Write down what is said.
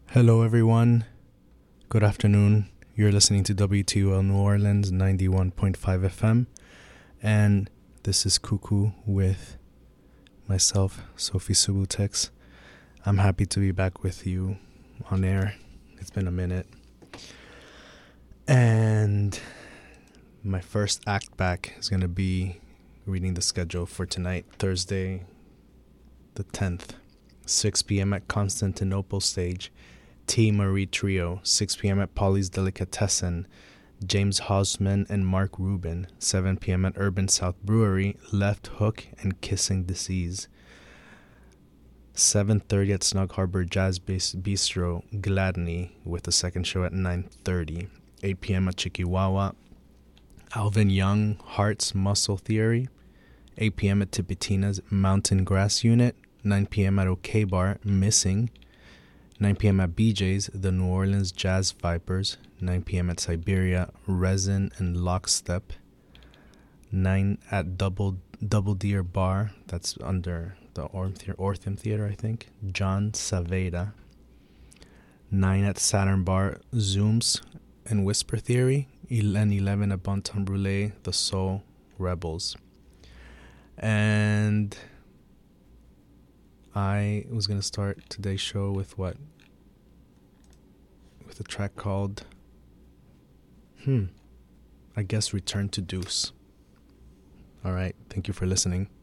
Hello, everyone. Good afternoon. You're listening to WTOL New Orleans 91.5 FM. And this is Cuckoo with myself, Sophie Subutex. I'm happy to be back with you on air. It's been a minute. And my first act back is going to be reading the schedule for tonight, Thursday, the 10th, 6 p.m. at Constantinople Stage. T. Marie Trio, 6 p.m. at Polly's Delicatessen, James Hausman and Mark Rubin, 7 p.m. at Urban South Brewery, Left Hook and Kissing Disease, 7:30 at Snug Harbor Jazz Bistro, Gladney, with a second show at 9:30, 8 p.m. at Chikiwawa, Alvin Young, Heart's Muscle Theory, 8 p.m. at Tipitina's Mountain Grass Unit, 9 p.m. at OK Bar, Missing, 9 p.m. at BJ's, the New Orleans Jazz Vipers. 9 p.m. at Siberia, Resin and Lockstep. 9 at Double Deer Bar, that's under the Ortham Theater, I think, John Saveda. 9 at Saturn Bar, Zooms and Whisper Theory. 11 at Bon Temps Brûlé, the Soul Rebels. And I was going to start today's show with what? With a track called, I guess, Return to Deuce. All right. Thank you for listening.